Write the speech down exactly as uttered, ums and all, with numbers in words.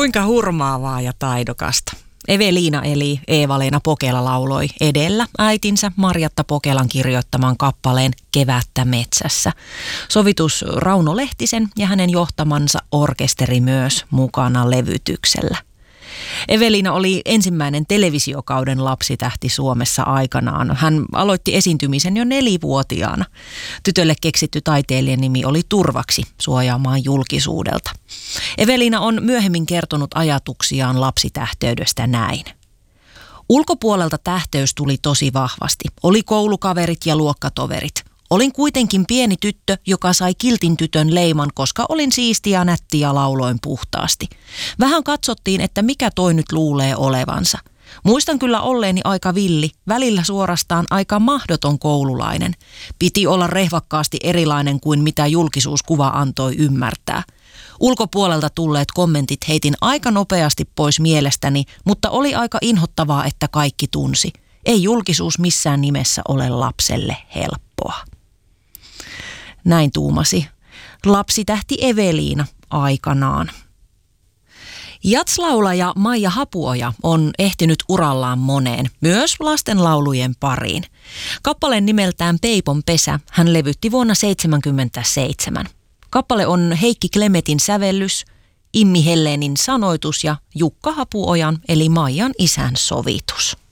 Kuinka hurmaavaa ja taidokasta. Eveliina eli Eeva-Leena Pokela lauloi edellä äitinsä Marjatta Pokelan kirjoittaman kappaleen Kevättä metsässä. Sovitus Rauno Lehtisen ja hänen johtamansa orkesteri myös mukana levytyksellä. Eveliina oli ensimmäinen televisiokauden lapsitähti Suomessa aikanaan. Hän aloitti esiintymisen jo nelivuotiaana. Tytölle keksitty taiteilijan nimi oli Turvaksi suojaamaan julkisuudelta. Eveliina on myöhemmin kertonut ajatuksiaan lapsitähteydestä näin. Ulkopuolelta tähteys tuli tosi vahvasti. Oli koulukaverit ja luokkatoverit. Olin kuitenkin pieni tyttö, joka sai kiltin tytön leiman, koska olin siisti ja nätti ja lauloin puhtaasti. Vähän katsottiin, että mikä toi nyt luulee olevansa. Muistan kyllä olleeni aika villi, välillä suorastaan aika mahdoton koululainen. Piti olla rehvakkaasti erilainen kuin mitä julkisuuskuva antoi ymmärtää. Ulkopuolelta tulleet kommentit heitin aika nopeasti pois mielestäni, mutta oli aika inhottavaa, että kaikki tunsi. Ei julkisuus missään nimessä ole lapselle helppoa. Näin tuumasi lapsitähti Eveliina aikanaan. Jatslaulaja Maija Hapuoja on ehtinyt urallaan moneen, myös lastenlaulujen pariin. Kappaleen nimeltään Peipon pesä hän levytti vuonna seitsemänkymmentäseitsemän. Kappale on Heikki Klemetin sävellys, Immi Helleenin sanoitus ja Jukka Hapuojan eli Maijan isän sovitus.